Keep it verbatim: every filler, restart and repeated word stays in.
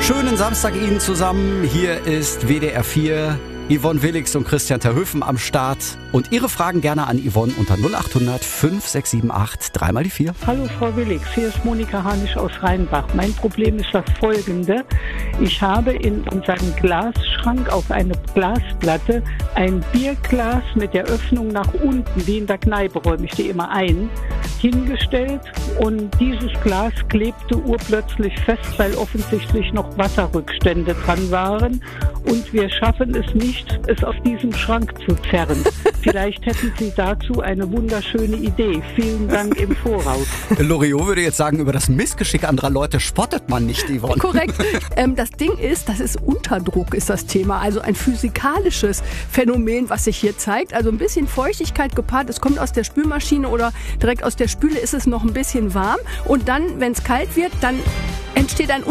Schönen Samstag Ihnen zusammen. Hier ist W D R vier. Yvonne Willix und Christian Terhöfen am Start. Und Ihre Fragen gerne an Yvonne unter null acht hundert fünf sechs sieben acht drei mal die vier. Hallo Frau Willix, hier ist Monika Hanisch aus Rheinbach. Mein Problem ist das folgende. Ich habe in unserem Glasschrank auf eine Glasplatte ein Bierglas mit der Öffnung nach unten, wie in der Kneipe räume ich die immer ein, hingestellt. Und dieses Glas klebte urplötzlich fest, weil offensichtlich noch Wasserrückstände dran waren. Und wir schaffen es nicht, es aus diesem Schrank zu zerren. Vielleicht hätten Sie dazu eine wunderschöne Idee. Vielen Dank im Voraus. Loriot würde jetzt sagen, über das Missgeschick anderer Leute spottet man nicht, Yvonne. Korrekt. Ähm, das Ding ist, das ist Unterdruck, ist das Thema. Also ein physikalisches Phänomen, was sich hier zeigt. Also ein bisschen Feuchtigkeit gepaart. Es kommt aus der Spülmaschine oder direkt aus der Spüle ist es noch ein bisschen warm. Und dann, wenn es kalt wird, dann entsteht ein